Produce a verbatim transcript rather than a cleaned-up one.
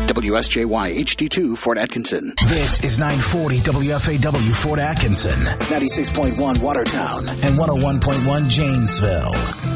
W S J Y H D two Fort Atkinson. This is nine forty W F A W Fort Atkinson, ninety-six point one Watertown, and one oh one point one Janesville.